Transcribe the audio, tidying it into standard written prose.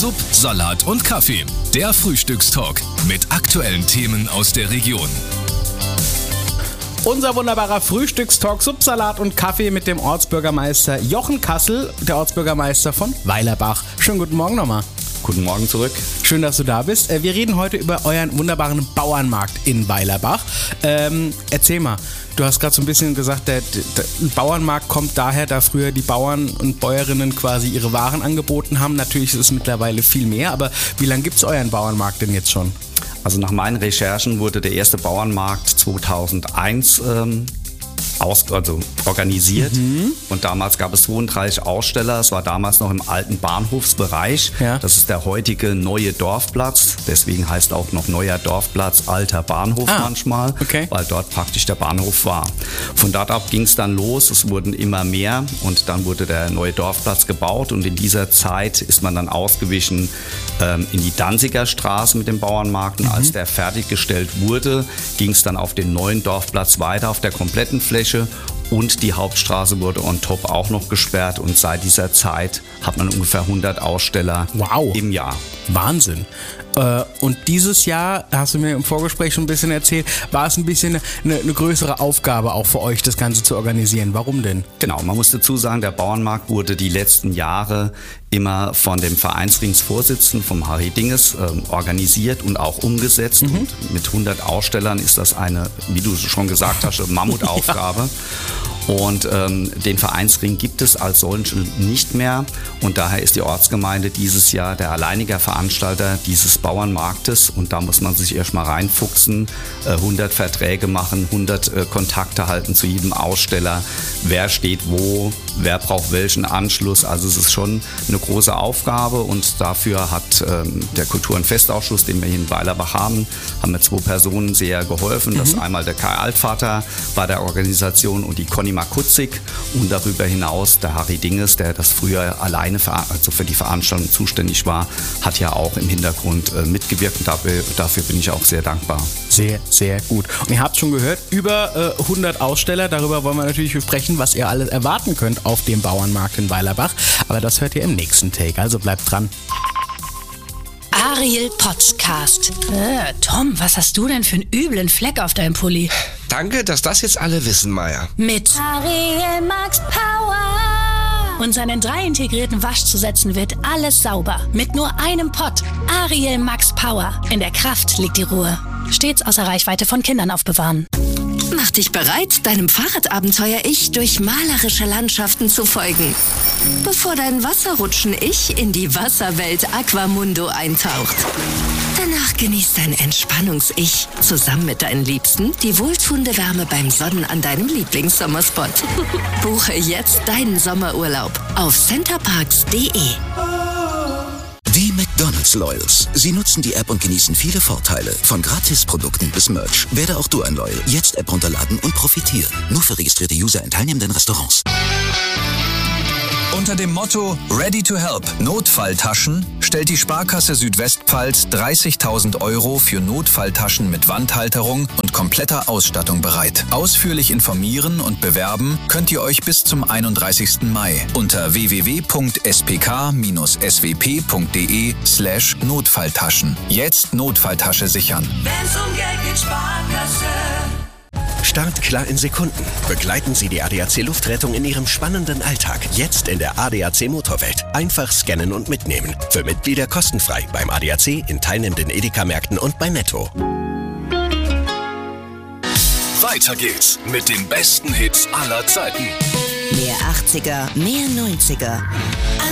Sub, Salat und Kaffee. Der Frühstückstalk mit aktuellen Themen aus der Region. Unser wunderbarer Frühstückstalk, Subsalat und Kaffee mit dem Ortsbürgermeister Jochen Kassel, der Ortsbürgermeister von Weilerbach. Schönen guten Morgen nochmal. Guten Morgen zurück. Schön, dass du da bist. Wir reden heute über euren wunderbaren Bauernmarkt in Weilerbach. Erzähl mal, du hast gerade so ein bisschen gesagt, der Bauernmarkt kommt daher, da früher die Bauern und Bäuerinnen quasi ihre Waren angeboten haben. Natürlich ist es mittlerweile viel mehr, aber wie lange gibt es euren Bauernmarkt denn jetzt schon? Also nach meinen Recherchen wurde der erste Bauernmarkt 2001 organisiert. Und damals gab es 32 Aussteller. Es war damals noch im alten Bahnhofsbereich. Ja. Das ist der heutige neue Dorfplatz. Deswegen heißt auch noch neuer Dorfplatz, alter Bahnhof manchmal, okay. Weil dort praktisch der Bahnhof war. Von dort ab ging es dann los. Es wurden immer mehr und dann wurde der neue Dorfplatz gebaut. Und in dieser Zeit ist man dann ausgewichen in die Danziger Straße mit dem Bauernmarkt. Und als der fertiggestellt wurde, ging es dann auf den neuen Dorfplatz weiter auf der kompletten Fläche. Und die Hauptstraße wurde on top auch noch gesperrt. Und seit dieser Zeit hat man ungefähr 100 Aussteller im Jahr. Wahnsinn. Und dieses Jahr, hast du mir im Vorgespräch schon ein bisschen erzählt, war es ein bisschen eine größere Aufgabe auch für euch, das Ganze zu organisieren. Warum denn? Genau, man muss dazu sagen, der Bauernmarkt wurde die letzten Jahre immer von dem Vereinsringsvorsitzenden, vom Harry Dinges, organisiert und auch umgesetzt. Und mit 100 Ausstellern ist das eine, wie du schon gesagt hast, Mammutaufgabe. Ja. Und den Vereinsring gibt es als solchen nicht mehr. Und daher ist die Ortsgemeinde dieses Jahr der alleinige Veranstalter dieses Bauernmarktes. Und da muss man sich erstmal reinfuchsen, 100 Verträge machen, 100 Kontakte halten zu jedem Aussteller. Wer steht wo, wer braucht welchen Anschluss. Also es ist schon eine große Aufgabe. Und dafür hat der Kultur- und Festausschuss, den wir hier in Weilerbach haben mir 2 Personen sehr geholfen. Das ist einmal der Kai Altvater bei der Organisation und die Conny Makutzig und darüber hinaus der Harry Dinges, der das früher alleine für die Veranstaltung zuständig war, hat ja auch im Hintergrund mitgewirkt und dafür bin ich auch sehr dankbar. Sehr, sehr gut. Und ihr habt schon gehört, über 100 Aussteller, darüber wollen wir natürlich sprechen, was ihr alles erwarten könnt auf dem Bauernmarkt in Weilerbach, aber das hört ihr im nächsten Take, also bleibt dran. Ariel Podcast. Tom, was hast du denn für einen üblen Fleck auf deinem Pulli? Danke, dass das jetzt alle wissen, Maya. Mit Ariel Max Power. Und seinen 3 integrierten Waschzusätzen wird alles sauber. Mit nur einem Pott. Ariel Max Power. In der Kraft liegt die Ruhe. Stets außer Reichweite von Kindern aufbewahren. Mach dich bereit, deinem Fahrradabenteuer-Ich durch malerische Landschaften zu folgen. Bevor dein Wasserrutschen-Ich in die Wasserwelt Aquamundo eintaucht. Danach genießt dein Entspannungs-Ich zusammen mit deinen Liebsten die wohltuende Wärme beim Sonnen an deinem Lieblingssommerspot. Buche jetzt deinen Sommerurlaub auf centerparks.de. Die McDonald's Loyals. Sie nutzen die App und genießen viele Vorteile. Von Gratisprodukten bis Merch. Werde auch du ein Loyal. Jetzt App runterladen und profitieren. Nur für registrierte User in teilnehmenden Restaurants. Unter dem Motto Ready to Help Notfalltaschen stellt die Sparkasse Südwestpfalz 30.000 € für Notfalltaschen mit Wandhalterung und kompletter Ausstattung bereit. Ausführlich informieren und bewerben könnt ihr euch bis zum 31. Mai unter www.spk-swp.de/Notfalltaschen. Jetzt Notfalltasche sichern. Wenn's um Geld geht, Sparkasse. Start klar in Sekunden. Begleiten Sie die ADAC Luftrettung in Ihrem spannenden Alltag. Jetzt in der ADAC Motorwelt. Einfach scannen und mitnehmen. Für Mitglieder kostenfrei beim ADAC, in teilnehmenden Edeka-Märkten und bei Netto. Weiter geht's mit den besten Hits aller Zeiten. Mehr 80er, mehr 90er.